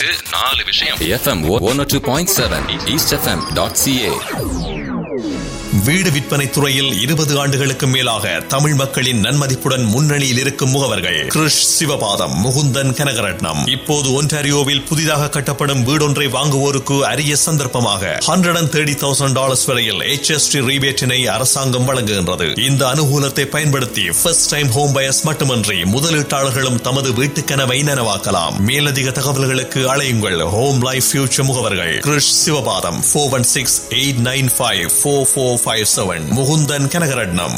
இது 4 விஷயம். FM 102.7 eastfm.ca. வீடு விற்பனை துறையில் 20 ஆண்டுகளுக்கு மேலாக தமிழ் மக்களின் நன்மதிப்புடன் முன்னணியில் இருக்கும் முகவர்கள் கிருஷ் சிவபாதம், முகுந்தன் கனகரட்னம். இப்போது ஒன்டாரியோவில் புதிதாக கட்டப்படும் வீடொன்றை வாங்குவோருக்கு அரிய சந்தர்ப்பமாக $130,000 வரையில் HST ரீபேட்டினை அரசாங்கம் வழங்குகின்றது. இந்த அனுகூலத்தை பயன்படுத்தி ஃபர்ஸ்ட் டைம் ஹோம் பயர்ஸ் மட்டுமன்றி முதலீட்டாளர்களும் தமது வீட்டு கனவை நனவாக்கலாம். மேலதிக தகவல்களுக்கு அழையுங்கள் ஹோம் லைஃப் ஃபியூச்சர் முகவர்கள் கிருஷ் சிவபாதம் 416-895-4457. முகுந்தன் கனகரட்னம்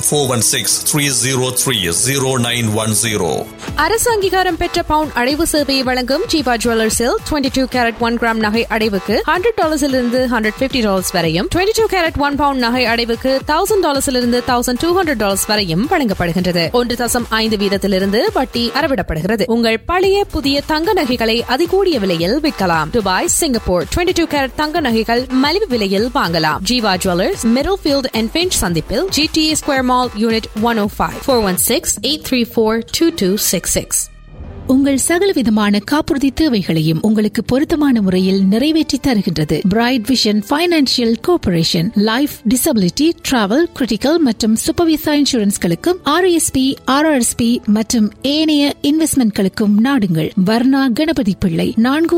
416-303-0910. அரசு அங்கீகாரம் பெற்ற பவுன் அடைவு சேவையை வழங்கும் ஜீவா ஜுவல்லர்ஸில் 22 கேரட் 1 கிராம் நகை அடைவுக்கு $100 $150 வரையும், 22 கேரட் 1 பவுண்ட் நகை அடைவுக்கு $1,000 $1,200 வரையும் வழங்கப்படுகின்றது. 1.5 வீதத்திலிருந்து வட்டி அறவிடப்படுகிறது. உங்கள் பழைய புதிய தங்க நகைகளை அதிகூடிய விலையில் விற்கலாம். துபாய், சிங்கப்பூர் 22 கேரட் தங்க நகைகள் மலிவு விலையில் வாங்கலாம். Jeeva jewellers, middle field and pinch சந்திப்பில் GTA ஸ்கொயர் மால் யூனிட் 105 416-834-2266. உங்கள் சகலவிதமான காப்புறுதி தேவைகளையும் உங்களுக்கு பொருத்தமான முறையில் நிறைவேற்றி தருகின்றது bright vision financial corporation. Life, disability, travel, critical மற்றும் சூப்பர்வைசர் இன்சூரன்ஸ்களுக்கும் RSP, RRSP மற்றும் ஏனைய இன்வெஸ்ட்மெண்ட்களுக்கும் நாடுங்கள். வர்ணா கணபதி பிள்ளை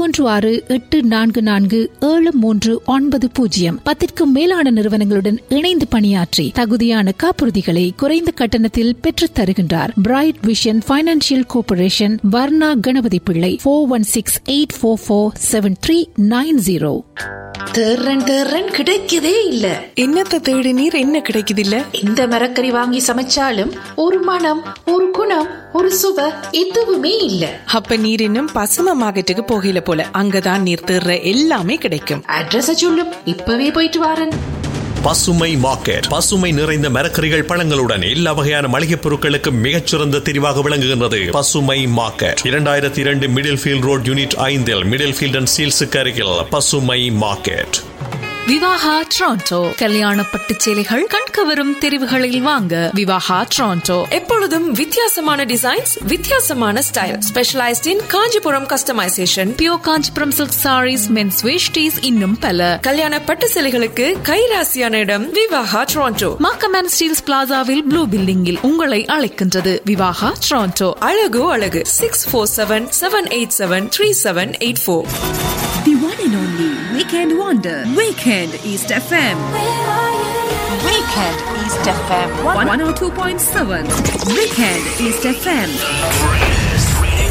4168447390. 10க்கும் மேலான நிறுவனங்களுடன் இணைந்து பணியாற்றி தகுதியான காப்புறுதிகளை குறைந்த கட்டணத்தில் பெற்றுத் தருகின்றார். Bright vision financial corporation, Varna Ganapathi பிள்ளை 416-844-7390. தேர்றன் கிடைக்கதே இல்ல. என்னத்த தேடி நீர் என்ன கிடைக்குது இல்ல? இந்த மரக்கறி வாங்கி சமைச்சாலும் ஒரு மனம், ஒரு குணம், ஒரு சுவை எதுவுமே இல்ல. அப்ப நீர் இன்னும் பசும மார்க்கெட்டுக்கு போகல போல. அங்கதான் நீர் தேர்ற எல்லாமே கிடைக்கும். அட்ரஸ் சொல்லும், இப்பவே போயிட்டு வாரன். பசுமை மார்க்கெட், பசுமை நிறைந்த மரக்கறிகள், பழங்களுடன் எல்லா வகையான மளிகைப் பொருட்களுக்கு மிகச்சிறந்த தெரிவாக விளங்குகின்றது. பசுமை market 2002 middle field road unit 5 middle field and சீல்ஸுக்கு அருகில் பசுமை மார்க்கெட். விவாகா டொரண்டோ. கல்யாண பட்டு சேலைகள், கண்கவரும் தெரிவுகளில் வாங்க விவாகா டொரண்டோ. எப்பொழுதும் வித்தியாசமான டிசைன்ஸ், வித்தியாசமான ஸ்டைல், ஸ்பெஷலைஸ்ட் இன் Kanchipuram customisation, pure Kanchipuram silk saris, men's veshtis, இன்னும் பல. கல்யாண பட்டு சேலைகளுக்கு கைராசியான இடம் Vivaha Toronto. Markham Steeles பிளாசாவில் blue பில்டிங்கில் உங்களை அழைக்கின்றது விவாகா டொரண்டோ. அழகு அழகு 647-787-3784. The one and only Weekend Wonder, Weekend East FM. Weekend East FM 102.7. Weekend East FM.